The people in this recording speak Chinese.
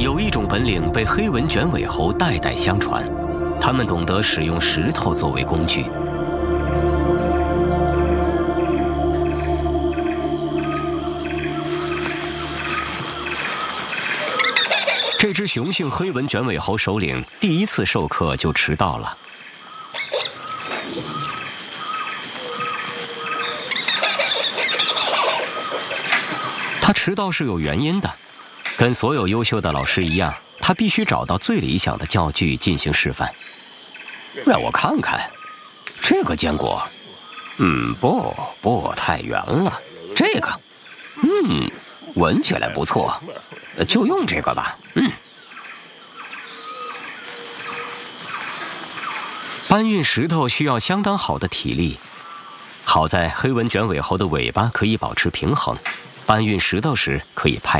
有一种本领被黑纹卷尾猴代代相传，他们懂得使用石头作为工具。这只雄性黑纹卷尾猴首领第一次授课就迟到了。他迟到是有原因的，跟所有优秀的老师一样，他必须找到最理想的教具进行示范。让我看看，这个坚果，不太圆了。这个，闻起来不错，就用这个吧。搬运石头需要相当好的体力，好在黑纹卷尾猴的尾巴可以保持平衡，搬运石头时可以拍